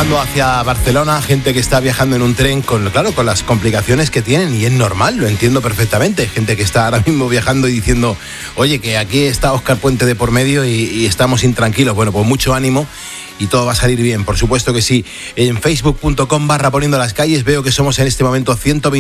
viajando hacia Barcelona, gente que está viajando en un tren con las complicaciones que tienen, y es normal, lo entiendo perfectamente. Gente que está ahora mismo viajando y diciendo, oye, que aquí está Óscar Puente de por medio y estamos intranquilos. Bueno, pues mucho ánimo y todo va a salir bien, por supuesto que sí. En facebook.com/poniendo las calles veo que somos en este momento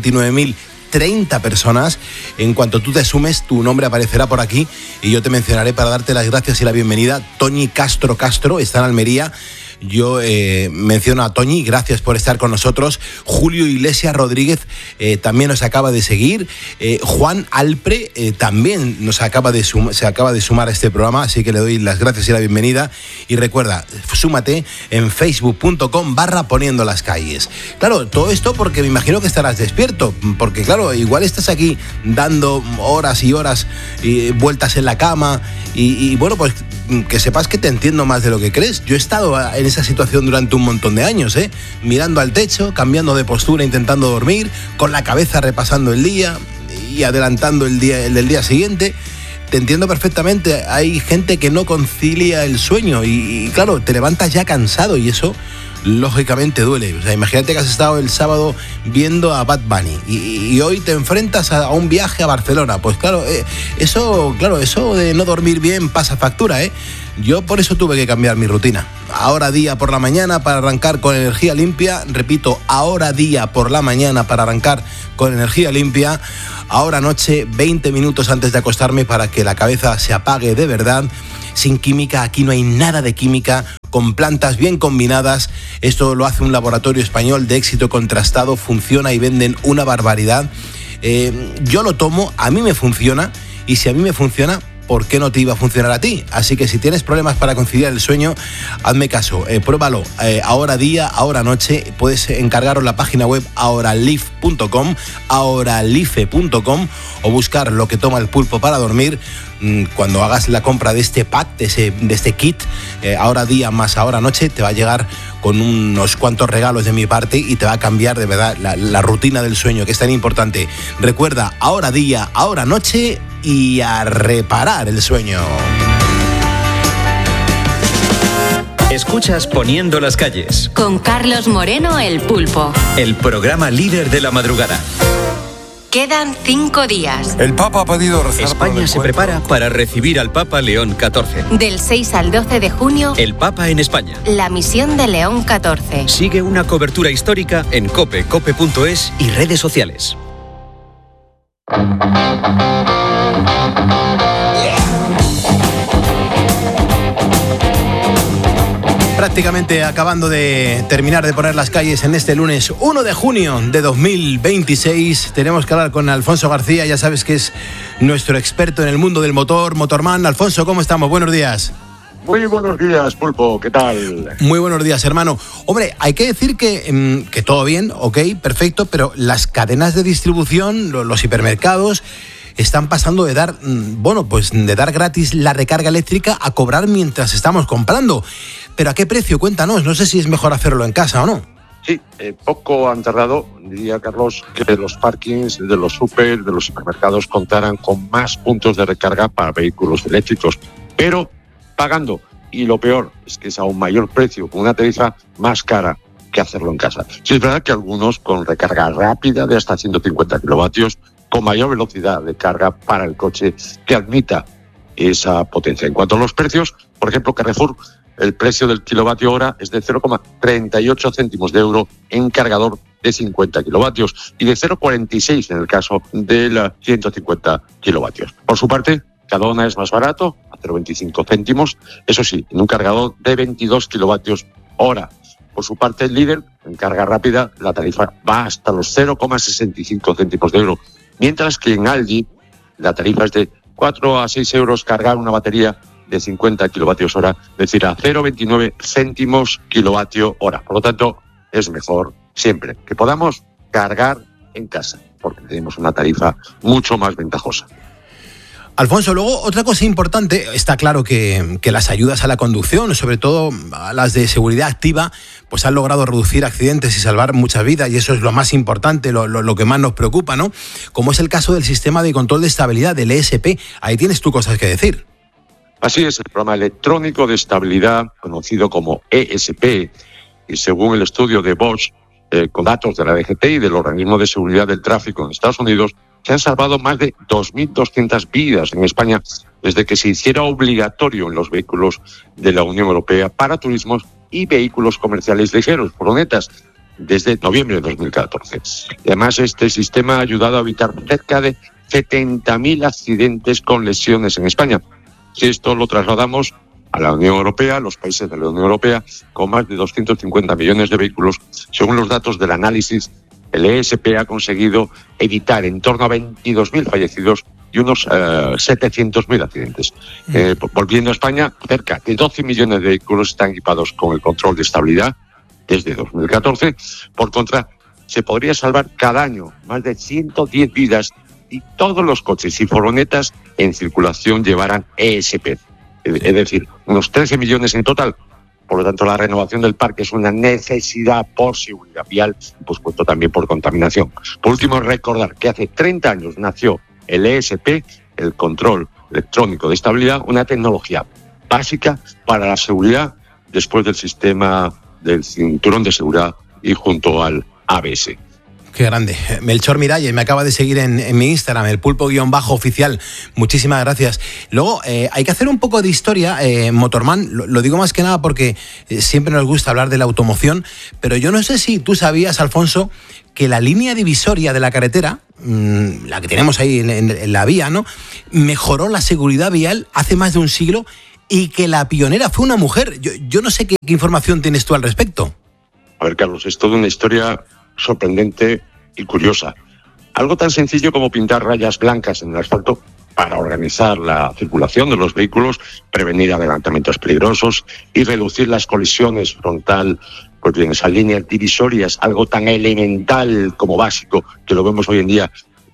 129.030 personas. En cuanto tú te sumes, tu nombre aparecerá por aquí y yo te mencionaré para darte las gracias y la bienvenida. Toñi Castro está en Almería. Yo menciono a Toñi, gracias por estar con nosotros. Julio Iglesias Rodríguez también nos acaba de seguir. Juan Alpre también se acaba de sumar a este programa, así que le doy las gracias y la bienvenida. Y recuerda, súmate en facebook.com/poniendo las calles. Claro, todo esto porque me imagino que estarás despierto, porque claro, igual estás aquí dando horas y horas y vueltas en la cama y bueno, pues que sepas que te entiendo más de lo que crees. Yo he estado en esa situación durante un montón de años, mirando al techo, cambiando de postura, intentando dormir, con la cabeza repasando el día y adelantando el del día siguiente. Te entiendo perfectamente. Hay gente que no concilia el sueño y claro, te levantas ya cansado y eso lógicamente duele. O sea, imagínate que has estado el sábado viendo a Bad Bunny y hoy te enfrentas a un viaje a Barcelona. Pues claro, eso de no dormir bien pasa factura, Yo por eso tuve que cambiar mi rutina. Ahora día por la mañana para arrancar con energía limpia. Repito, ahora día por la mañana para arrancar con energía limpia. Ahora noche, 20 minutos antes de acostarme para que la cabeza se apague de verdad. Sin química, aquí no hay nada de química, con plantas bien combinadas. Esto lo hace un laboratorio español de éxito contrastado, funciona y venden una barbaridad. Yo lo tomo, a mí me funciona, y si a mí me funciona, ¿por qué no te iba a funcionar a ti? Así que si tienes problemas para conciliar el sueño, hazme caso, pruébalo. Ahora día, ahora noche, puedes encargaros la página web ahoralife.com o buscar lo que toma el pulpo para dormir. Cuando hagas la compra de este pack, de este kit, ahora día más ahora noche, te va a llegar con unos cuantos regalos de mi parte y te va a cambiar de verdad la rutina del sueño, que es tan importante. Recuerda, ahora día, ahora noche y a reparar el sueño. Escuchas Poniendo las calles con Carlos Moreno, el Pulpo, el programa líder de la madrugada. Quedan 5 días. El Papa ha pedido rezar. España se prepara para recibir al Papa León XIV. Del 6 al 12 de junio, el Papa en España. La misión de León XIV. Sigue una cobertura histórica en cope.es y redes sociales. Prácticamente acabando de terminar de poner las calles en este lunes 1 de junio de 2026. Tenemos que hablar con Alfonso García, ya sabes que es nuestro experto en el mundo del motor, Motorman. Alfonso, ¿cómo estamos? Buenos días. Muy buenos días, Pulpo, ¿qué tal? Muy buenos días, hermano. Hombre, hay que decir que todo bien, ok, perfecto, pero las cadenas de distribución, los hipermercados, están pasando de dar, de dar gratis la recarga eléctrica a cobrar mientras estamos comprando. ¿Pero a qué precio? Cuéntanos, no sé si es mejor hacerlo en casa o no. Sí, poco han tardado, diría Carlos, que los parkings de los súper, de los supermercados contaran con más puntos de recarga para vehículos eléctricos, pero pagando. Y lo peor es que es a un mayor precio, con una tarifa más cara que hacerlo en casa. Sí, es verdad que algunos con recarga rápida de hasta 150 kilovatios, con mayor velocidad de carga para el coche que admita esa potencia. En cuanto a los precios, por ejemplo, Carrefour, el precio del kilovatio hora es de 0,38 céntimos de euro en cargador de 50 kilovatios y de 0,46 en el caso de 150 kilovatios. Por su parte, Cadona es más barato, a 0,25 céntimos, eso sí, en un cargador de 22 kilovatios hora. Por su parte, el líder, en carga rápida, la tarifa va hasta los 0,65 céntimos de euro, mientras que en Aldi la tarifa es de 4 a 6 euros cargar una batería de 50 kilovatios hora, es decir, a 0,29 céntimos kilovatio hora. Por lo tanto, es mejor siempre que podamos cargar en casa, porque tenemos una tarifa mucho más ventajosa. Alfonso, luego otra cosa importante, está claro que las ayudas a la conducción, sobre todo a las de seguridad activa, pues han logrado reducir accidentes y salvar muchas vidas, y eso es lo más importante, lo que más nos preocupa, ¿no? Como es el caso del sistema de control de estabilidad, del ESP. Ahí tienes tú cosas que decir. Así es, el programa electrónico de estabilidad, conocido como ESP, y según el estudio de Bosch, con datos de la DGT y del Organismo de Seguridad del Tráfico en Estados Unidos, se han salvado más de 2.200 vidas en España desde que se hiciera obligatorio en los vehículos de la Unión Europea para turismos y vehículos comerciales ligeros, furgonetas, desde noviembre de 2014. Además, este sistema ha ayudado a evitar cerca de 70.000 accidentes con lesiones en España. Si esto lo trasladamos a la Unión Europea, los países de la Unión Europea, con más de 250 millones de vehículos, según los datos del análisis, el ESP ha conseguido evitar en torno a 22.000 fallecidos y unos 700.000 accidentes. Volviendo a España, cerca de 12 millones de vehículos están equipados con el control de estabilidad desde 2014. Por contra, se podría salvar cada año más de 110 vidas y todos los coches y furgonetas en circulación llevarán ESP. Es decir, unos 13 millones en total. Por lo tanto, la renovación del parque es una necesidad por seguridad vial y, por supuesto, también por contaminación. Por último, recordar que hace 30 años nació el ESP, el control electrónico de estabilidad, una tecnología básica para la seguridad después del sistema del cinturón de seguridad y junto al ABS. Qué grande. Melchor Miralles me acaba de seguir en mi Instagram, el pulpo_oficial. Muchísimas gracias. Luego, hay que hacer un poco de historia, Motorman. Lo digo más que nada porque siempre nos gusta hablar de la automoción, pero yo no sé si tú sabías, Alfonso, que la línea divisoria de la carretera, la que tenemos ahí en la vía, ¿no?, mejoró la seguridad vial hace más de un siglo y que la pionera fue una mujer. Yo no sé qué información tienes tú al respecto. A ver, Carlos, es toda una historia sorprendente y curiosa. Algo tan sencillo como pintar rayas blancas en el asfalto para organizar la circulación de los vehículos, prevenir adelantamientos peligrosos y reducir las colisiones frontal. Pues bien, esas líneas divisorias, algo tan elemental como básico, que lo vemos hoy en día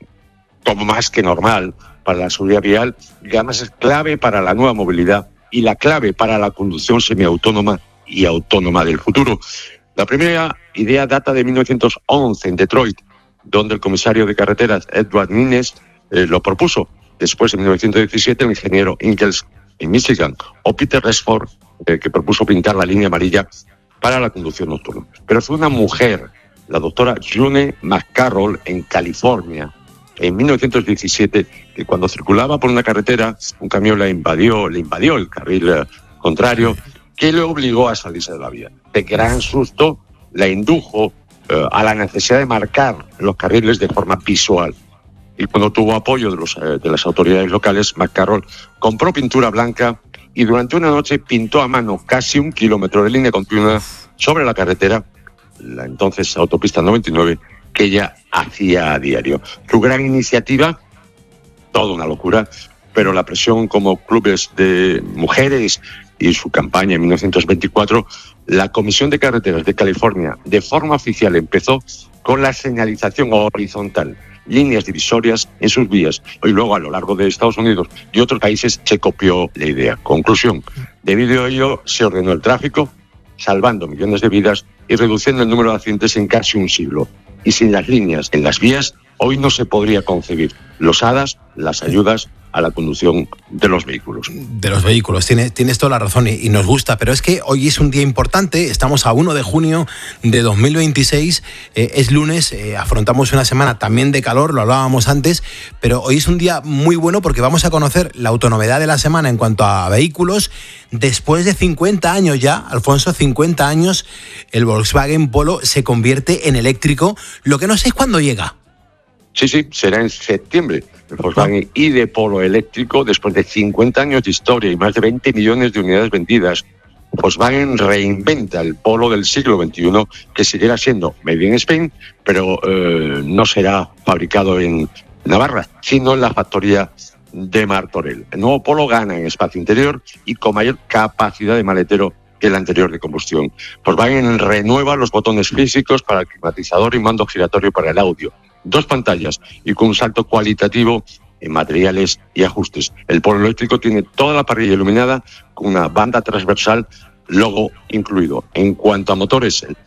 como más que normal para la seguridad vial, y además es clave para la nueva movilidad y la clave para la conducción semiautónoma y autónoma del futuro. La primera idea data de 1911 en Detroit, donde el comisario de carreteras Edward Nines lo propuso. Después, en 1917, el ingeniero Ingalls en Michigan, o Peter Resford, que propuso pintar la línea amarilla para la conducción nocturna. Pero fue una mujer, la doctora June McCarroll, en California, en 1917, que cuando circulaba por una carretera, un camión le invadió el carril contrario, que le obligó a salirse de la vía. De gran susto, la indujo a la necesidad de marcar los carriles de forma visual. Y cuando tuvo apoyo de las autoridades locales, McCarroll compró pintura blanca y durante una noche pintó a mano casi 1 kilómetro de línea continua sobre la carretera, la entonces autopista 99, que ella hacía a diario. Su gran iniciativa, toda una locura, pero la presión como clubes de mujeres y su campaña en 1924, la Comisión de Carreteras de California, de forma oficial, empezó con la señalización horizontal, líneas divisorias en sus vías. Y luego, a lo largo de Estados Unidos y otros países, se copió la idea. Conclusión, debido a ello, se ordenó el tráfico, salvando millones de vidas y reduciendo el número de accidentes en casi un siglo. Y sin las líneas en las vías, hoy no se podría concebir los HADAS, las ayudas a la conducción de los vehículos. De los vehículos, tienes toda la razón y nos gusta, pero es que hoy es un día importante, estamos a 1 de junio de 2026, es lunes, afrontamos una semana también de calor, lo hablábamos antes, pero hoy es un día muy bueno porque vamos a conocer la autonovedad de la semana en cuanto a vehículos. Después de 50 años ya, Alfonso, 50 años, el Volkswagen Polo se convierte en eléctrico, lo que no sé es cuándo llega. Sí, será en septiembre. El Volkswagen ID Polo eléctrico, después de 50 años de historia y más de 20 millones de unidades vendidas, Volkswagen reinventa el Polo del siglo XXI, que seguirá siendo made in Spain, pero no será fabricado en Navarra, sino en la factoría de Martorell. El nuevo Polo gana en espacio interior y con mayor capacidad de maletero que el anterior de combustión. Volkswagen renueva los botones físicos para el climatizador y mando giratorio para el audio. 2 pantallas y con un salto cualitativo en materiales y ajustes. El Polo eléctrico tiene toda la parrilla iluminada con una banda transversal, logo incluido. En cuanto a motores, el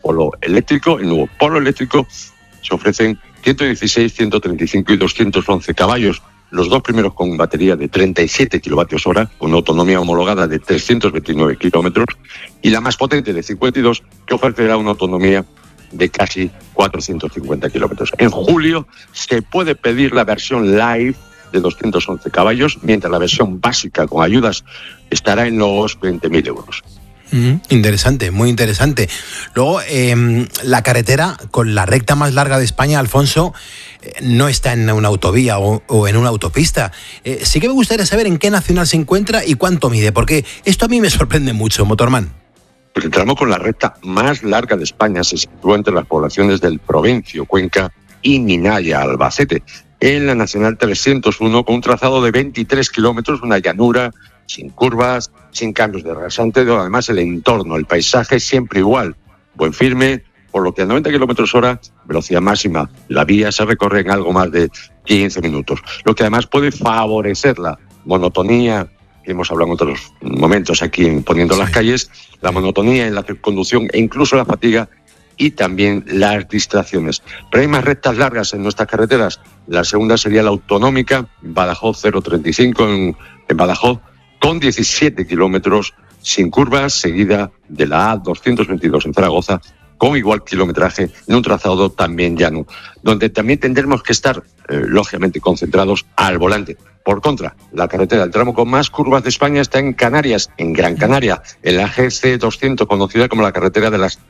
nuevo Polo eléctrico, se ofrecen 116, 135 y 211 caballos, los dos primeros con batería de 37 kilovatios hora, con una autonomía homologada de 329 kilómetros, y la más potente de 52, que ofrecerá una autonomía de casi 450 kilómetros. En julio se puede pedir la versión Live de 211 caballos, mientras la versión básica con ayudas estará en los 20.000 euros. Interesante, muy interesante. Luego, la carretera con la recta más larga de España, Alfonso, no está en una autovía o en una autopista. Sí que me gustaría saber en qué nacional se encuentra y cuánto mide, porque esto a mí me sorprende mucho, Motorman. Pues el tramo con la recta más larga de España se sitúa entre las poblaciones del Provencio, Cuenca y Minaya, Albacete, en la Nacional 301, con un trazado de 23 kilómetros, una llanura, sin curvas, sin cambios de rasante, además el entorno, el paisaje siempre igual, buen firme, por lo que a 90 kilómetros hora, velocidad máxima, la vía se recorre en algo más de 15 minutos, lo que además puede favorecer la monotonía, que hemos hablado en otros momentos aquí en Poniendo las Calles, la monotonía en la conducción e incluso la fatiga, y también las distracciones. Pero hay más rectas largas en nuestras carreteras. La segunda sería la autonómica, Badajoz 035 en Badajoz, con 17 kilómetros sin curvas, seguida de la A222 en Zaragoza, con igual kilometraje, en un trazado también llano, donde también tendremos que estar, lógicamente, concentrados al volante. Por contra, la carretera del tramo con más curvas de España está en Canarias, en Gran Canaria, en la GC 200, conocida como la carretera de las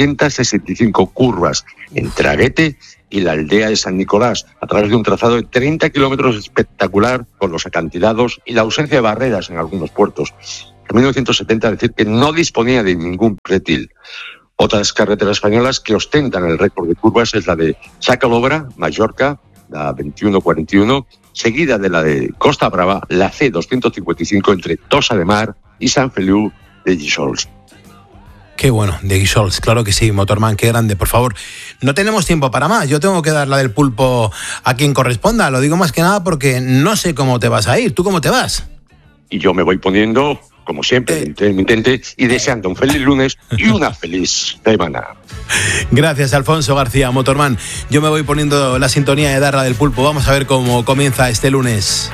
365 curvas, entre Aguete y la aldea de San Nicolás, a través de un trazado de 30 kilómetros espectacular, con los acantilados y la ausencia de barreras en algunos puertos. En 1970 decir que no disponía de ningún pretil. Otras carreteras españolas que ostentan el récord de curvas es la de Sacalobra, Mallorca, la 2141, seguida de la de Costa Brava, la C255 entre Tossa de Mar y Sant Feliu de Guíxols. Qué bueno, de Guíxols, claro que sí, Motorman, qué grande, por favor. No tenemos tiempo para más, yo tengo que dar la del pulpo a quien corresponda, lo digo más que nada porque no sé cómo te vas a ir, ¿tú cómo te vas? Y yo me voy poniendo, como siempre, intermitente y deseando un feliz lunes y una feliz semana. Gracias, Alfonso García, Motorman. Yo me voy poniendo la sintonía de Darla del Pulpo. Vamos a ver cómo comienza este lunes.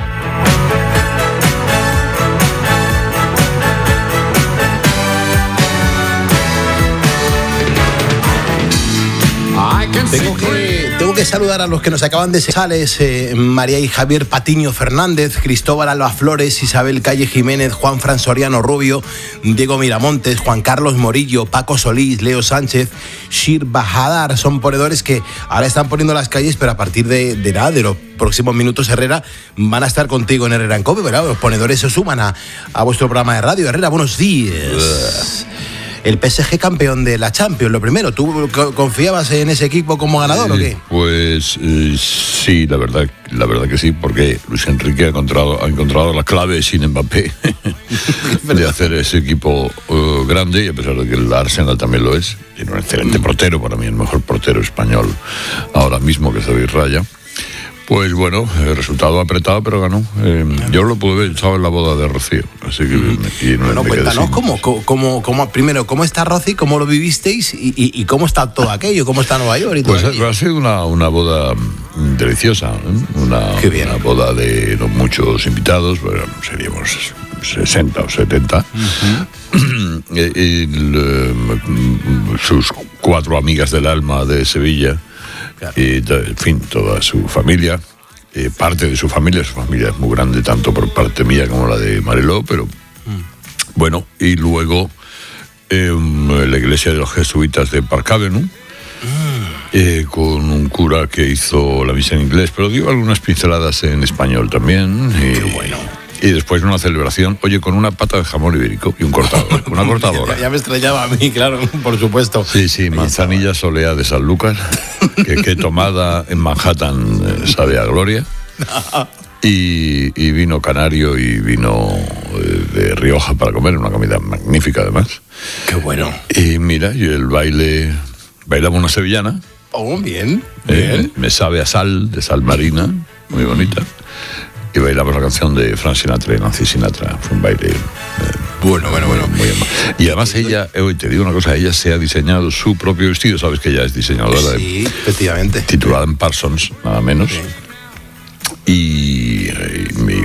Tengo que saludar a los que nos acaban de Sales, María y Javier Patiño Fernández, Cristóbal Alba Flores, Isabel Calle Jiménez, Juan Fran Soriano Rubio, Diego Miramontes, Juan Carlos Morillo, Paco Solís, Leo Sánchez, Shir Bajadar. Son ponedores que ahora están poniendo las calles, pero a partir de los próximos minutos, Herrera, van a estar contigo en Herrera en COPE, ¿verdad? Los ponedores se suman a vuestro programa de radio. Herrera, buenos días. El PSG campeón de la Champions, lo primero. ¿Tú confiabas en ese equipo como ganador o qué? Pues sí, la verdad que sí, porque Luis Enrique ha encontrado la clave sin Mbappé de hacer ese equipo grande, y a pesar de que el Arsenal también lo es. Tiene un excelente portero, para mí el mejor portero español ahora mismo, que es David Raya. Pues bueno, el resultado apretado, pero ganó. Yo lo pude ver, estaba en la boda de Rocío. Así que, bueno, cuéntanos primero, ¿cómo está Rocío? ¿Cómo lo vivisteis? Y ¿cómo está todo aquello? ¿Cómo está Nueva York? Y todo pues aquello? Ha sido una boda deliciosa, ¿eh? Una boda de no muchos invitados, bueno, seríamos 60 o 70. Sus 4 amigas del alma de Sevilla. Y, en fin, toda su familia, parte de su familia es muy grande, tanto por parte mía como la de Mariló, pero bueno, y luego la iglesia de los jesuitas de Park Avenue, con un cura que hizo la misa en inglés, pero dio algunas pinceladas en español también. Qué bueno. Y después una celebración, con una pata de jamón ibérico y un cortador, una cortadora. Ya me extrañaba a mí, claro, por supuesto. Sí, manzanilla soleá de San Lucas, que tomada en Manhattan sabe a gloria. Y vino canario y vino de Rioja para comer, una comida magnífica además. Qué bueno. Y mira, y el bailaba una sevillana. Oh, bien. Me sabe a sal, de sal marina, muy bonita. Y bailamos la canción de Frank Sinatra y Nancy Sinatra. Fue un baile bueno. Muy y además ella, hoy te digo una cosa, ella se ha diseñado su propio vestido. Sabes que ella es diseñadora. Sí, efectivamente. Titulada en Parsons, nada menos. Sí. Y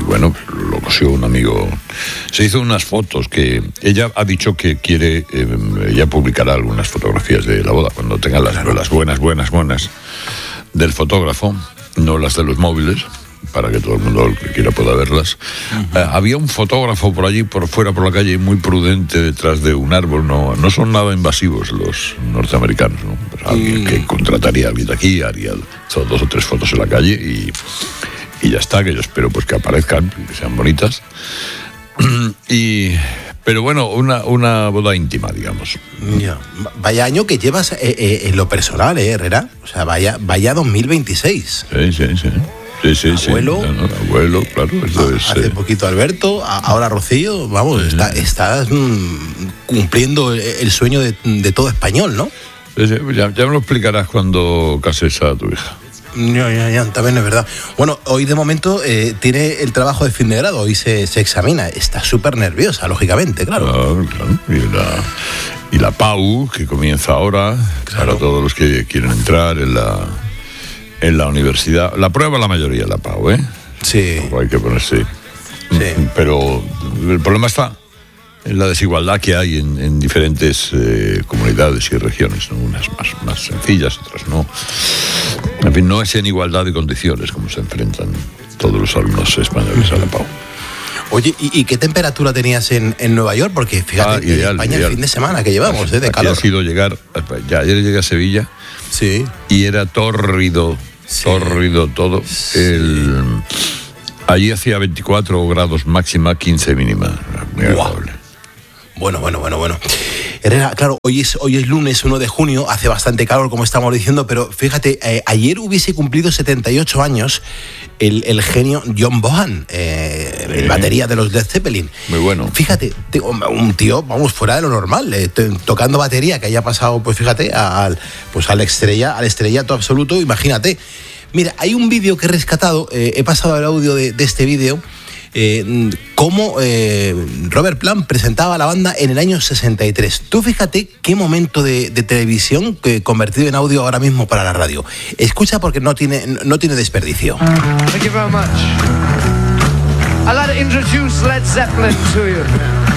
bueno, lo cosió un amigo. Se hizo unas fotos que ella ha dicho que quiere, ella publicará algunas fotografías de la boda cuando tenga las buenas del fotógrafo, no las de los móviles, para que todo el mundo que quiera pueda verlas. Había un fotógrafo por allí, por fuera, por la calle, muy prudente detrás de un árbol. No son nada invasivos los norteamericanos, ¿no? Pero alguien que contrataría a alguien de aquí, haría 2 o 3 fotos en la calle y ya está, que yo espero pues que aparezcan, que sean bonitas. Pero bueno, una boda íntima, digamos. Ya. Vaya año que llevas en lo personal, Herrera. O sea, vaya 2026. Sí. Abuelo. Abuelo, claro. Eso es, hace poquito Alberto, ahora Rocío. Vamos, estás cumpliendo el sueño de todo español, ¿no? Ya me lo explicarás cuando cases a tu hija. Ya, también es verdad. Bueno, hoy de momento tiene el trabajo de fin de grado, hoy se examina. Está súper nerviosa, lógicamente, claro. Claro. Y la PAU, que comienza ahora, para todos los que quieren entrar en la universidad. La prueba la mayoría, la PAU, ¿eh? Sí. Hay que ponerse. Sí. Pero el problema está en la desigualdad que hay en diferentes comunidades y regiones, ¿no? Unas más sencillas, otras no. En fin, no es en igualdad de condiciones como se enfrentan todos los alumnos españoles a la PAU. Oye, ¿y qué temperatura tenías en Nueva York? Porque fíjate, ideal, en España el fin de semana que llevamos, de calor. Ha sido llegar, ayer llegué a Sevilla, sí, y era tórrido todo. Allí hacía 24 grados máxima, 15 mínima. Muy agradable. Bueno. Herrera, claro, hoy es lunes 1 de junio, hace bastante calor, como estamos diciendo, pero fíjate, ayer hubiese cumplido 78 años el genio John Bonham, el batería de los Led Zeppelin. Muy bueno. Fíjate, un tío, vamos, fuera de lo normal, tocando batería, que haya pasado, pues fíjate, al estrellato absoluto, imagínate. Mira, hay un vídeo que he rescatado, he pasado el audio de este vídeo, cómo Robert Plant presentaba a la banda en el año 63. Tú fíjate qué momento de televisión que convertido en audio ahora mismo para la radio. Escucha porque no tiene desperdicio. Thank you very much. I'd like to introduce Led Zeppelin to you.